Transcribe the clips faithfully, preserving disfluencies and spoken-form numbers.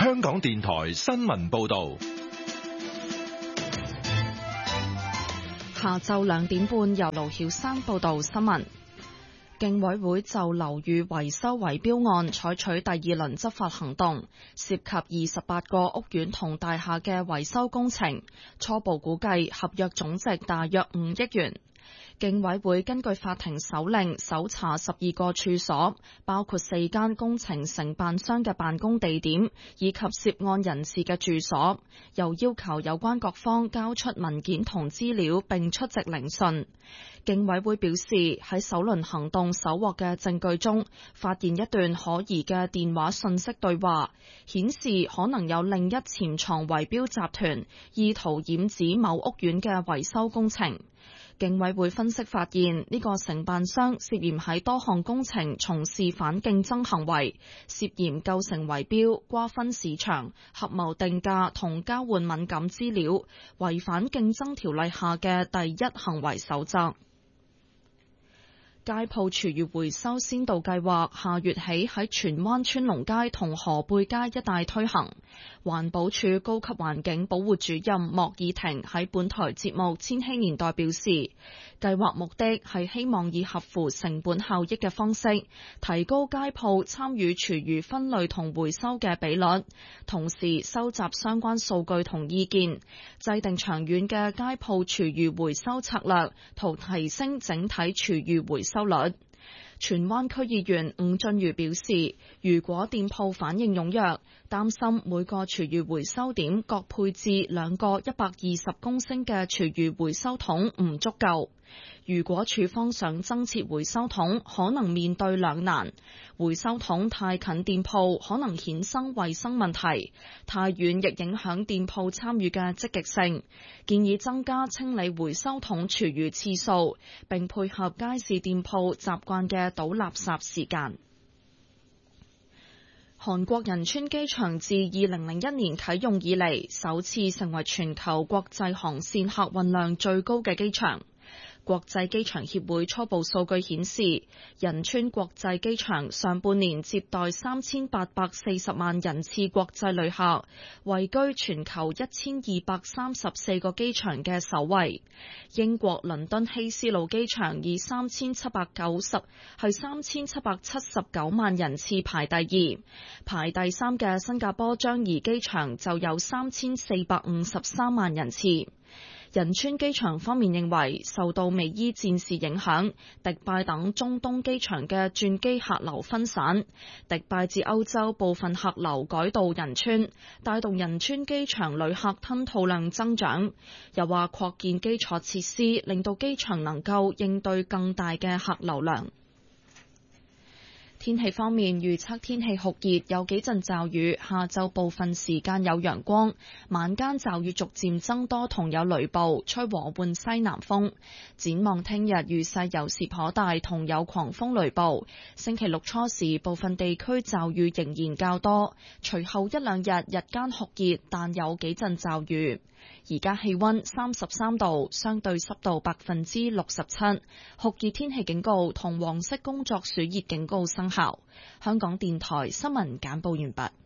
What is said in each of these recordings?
香港電台新聞報道。 下晝兩點半，由盧曉珊報道新聞。競委會就樓宇維修圍標案採取第二輪執法行動，涉及二十八個屋苑同大廈嘅維修工程，初步估計合約總值大約五億元。競委會根據法庭手令搜查十二個處所，包括四間工程承辦商嘅辦公地點，以及涉案人士嘅住所，又要求有關各方交出文件同資料並出席聆訊。競委會表示，喺首輪行動搜獲嘅證據中，發現一段可疑嘅電話訊息對話，顯示可能有另一潛藏圍標集團意圖染指某屋苑嘅維修工程。競委會分析發現，呢個承辦商涉嫌喺多項工程從事反競爭行為，涉嫌構成圍標、瓜分市場、合謀定價同交換敏感資料，違反競爭條例下嘅第一行為守則。街鋪廚餘回收先導計劃下月起喺荃灣川龍街同河背街一帶推行。環保署高級環境保護主任莫以婷喺本台節目《千禧年代》表示，計劃目的係希望以合乎成本效益嘅方式，提高街鋪參與廚餘分類同回收嘅比率，同時收集相關數據同意見，制定長遠嘅街鋪廚餘回收策略，圖提升整體廚餘回收率。荃灣區議員伍俊瑜表示，如果店鋪反應踴躍，擔心每個廚餘回收點各配置兩個一百二十公升嘅廚餘回收桶唔足夠。如果處方想增設回收桶，可能面對兩難：回收桶太近店鋪，可能衍生衛生問題；太遠亦影響店鋪參與嘅積極性。建議增加清理回收桶廚餘次數，並配合街市店鋪習慣嘅倒垃圾時間。韓國仁川機場自二零零一年啟用以嚟，首次成為全球國際航線客運量最高嘅機場。國際機場協會初步數據顯示，仁川國際機場上半年接待三千八百四十萬人次國際旅客，位居全球一千二百三十四個機場嘅首位。英國倫敦希斯路機場以三千七百九十係三千七百七十九萬人次排第二，排第三嘅新加坡樟宜機場就有三千四百五十三萬人次。仁川機場方面認為，受到美伊戰事影響，迪拜等中東機場嘅轉機客流分散，迪拜至歐洲部分客流改到仁川，帶動仁川機場旅客吞吐量增長。又話擴建基礎設施，令到機場能夠應對更大嘅客流量。天氣方面，預測天氣酷熱，有幾陣驟雨，下晝部分時間有陽光，晚間驟雨逐漸增多同有雷暴，吹和緩西南風。展望聽日雨勢有時頗大，同有狂風雷暴。星期六初時部分地區驟雨仍然較多，隨後一兩日日間酷熱，但有幾陣驟雨。而家氣溫三十三度，相對濕度百分之六十七，酷熱天氣警告同黃色工作暑熱警告生效。香港電台新聞簡報完畢。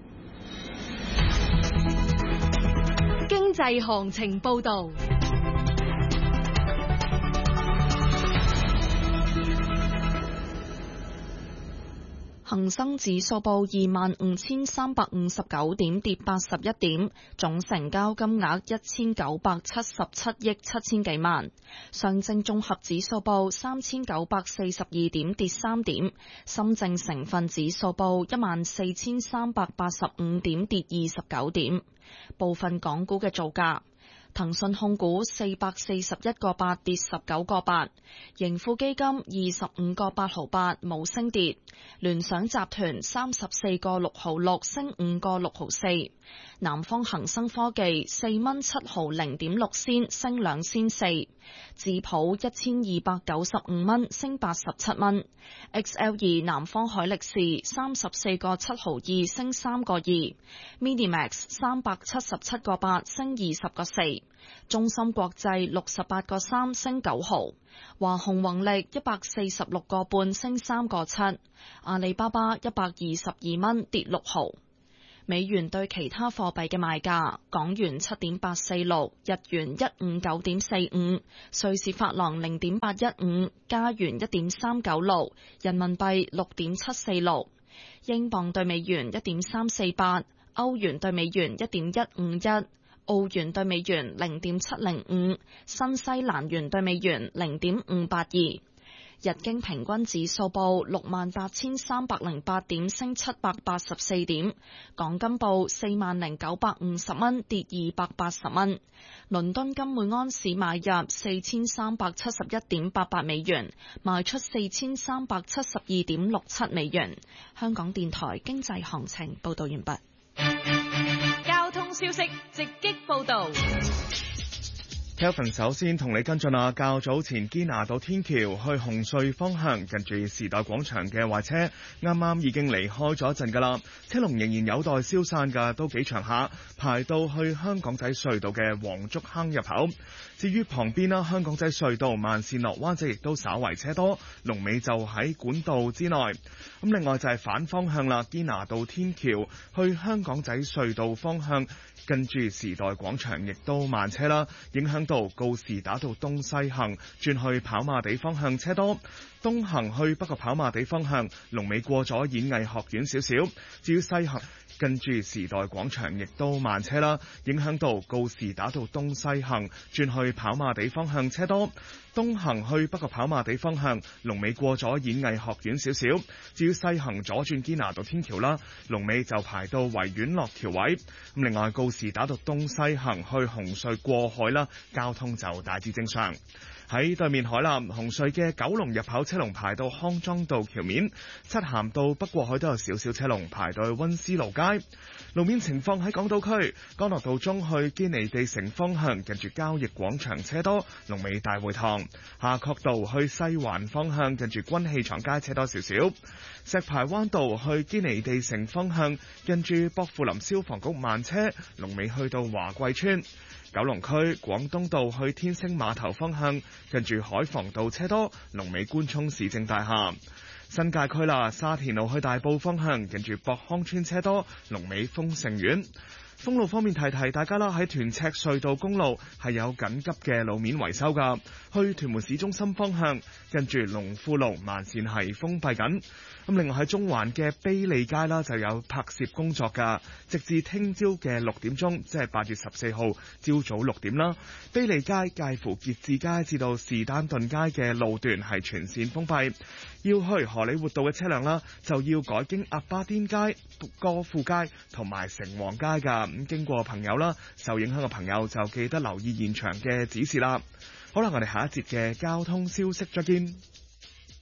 經濟行情報道。 恒生指數報二萬五千三百五十九點，跌八十一點，總成交金額一千九百七十七億七千幾萬。上證綜合指數報三千九百四十二點，跌三點。深證成分指數報一萬四千三百八十五點，跌二十九點。部分港股嘅造價。騰訊控股四百四十一個八跌十九個八，盈富基金二十五個八毫八冇升跌，聯想集團三十四個六毫六升五個六毫四，南方恒生科技四蚊七毫零點六仙升兩仙四，智普一千二百九十五蚊升八十七蚊 ，X L 二南方海力士三十四個七毫二升三個二 ，Minimax 三百七十七個八升二十個四。中芯國際六十八個三升九毫，華虹宏力一百四十六個半升三個七，阿里巴巴一百二十二蚊跌六毫。 美元對其他貨幣嘅賣價：港元七點八四六，日元一五九點四五，瑞士法郎零點八一五，加元一點三九六，人民幣六點七四六，英鎊對美元一點三四八，歐元對美元一點一五一，澳元對美元零點七零五，新西蘭元對美元零點五八二。日經平均指數報六萬八千三百零八點，升七百八十四點。港金報四萬零九百五十蚊，跌二百八十蚊。倫敦金每安士買入四千三百七十一點八八美元，賣出四千三百七十二點六七美元。香港電台經濟行情報道完畢。 交通消息直擊報道。 Kelvin 首先同你跟進啊，較早前堅拿道天橋去紅隧方向，近住時代廣場嘅壞車，啱啱已經離開咗一陣噶啦，車龍仍然有待消散噶，都幾長下，排到去香港仔隧道嘅黃竹坑入口。至於旁邊啦，香港仔隧道慢線落灣仔亦都稍為車多，龍尾就喺管道之內。咁另外就係反方向啦，堅拿道天橋去香港仔隧道方向，跟住時代廣場亦都慢車啦，影響到告士打道東西行轉去跑馬地方向車多，東行去北角跑馬地方向龍尾過咗演藝學院少少。至於西行跟住時代廣場亦都慢車啦，影響到告士打道東西行轉去跑馬地方向車多，東行去北角跑馬地方向龍尾過咗演藝學院少少。至於西行左轉堅拿道天橋啦，龍尾就排到維園落橋位。咁另外告士打道東西行去紅隧過海啦，交通就大致正常。喺對面海南紅隧嘅九龍入口車龍排到康莊道橋面，漆咸道北過海都有少少車龍排到去溫思勞街。路面情況喺港島區，干諾道中去堅尼地城方向近住交易廣場車多，龍尾大會堂。夏慤道去西環方向近住軍器廠街車多少少。石排灣道去堅尼地城方向近住薄扶林消防局慢車，龍尾去到華貴村。九龍區廣東道去天星碼頭方向近住海防道車多，龍尾官涌市政大廈。新界區啦，沙田路去大埔方向近住博康村車多，龍尾豐盛苑。封路方面提提大家啦，喺屯赤隧道公路係有緊急嘅路面維修噶，去屯門市中心方向近住龍富路慢線係封閉緊。咁另外喺中環嘅卑利街啦，就有拍攝工作噶，直至聽朝嘅六點鐘，即係八月十四號朝早六點啦。卑利街介乎傑志街至到士丹頓街嘅路段係全線封閉，要去荷里活道嘅車輛啦，就要改經鴨巴甸街、歌富街同埋城皇街噶。咁經過朋友啦，受影響嘅朋友就記得留意現場嘅指示啦。好啦，我哋下一節嘅交通消息再見。